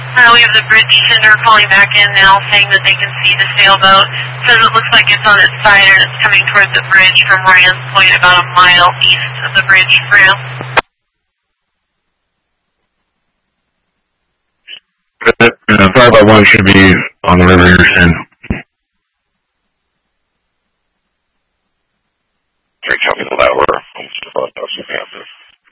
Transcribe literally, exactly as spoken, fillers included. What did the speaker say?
Uh, we have the bridge tender calling back in now saying that they can see the sailboat. Says it looks like it's on its side and it's coming towards the bridge from Ryan's Point about a mile east of the bridge for now. Uh, five by one should be on the river here soon. Okay, copy the that. We're almost about Panther.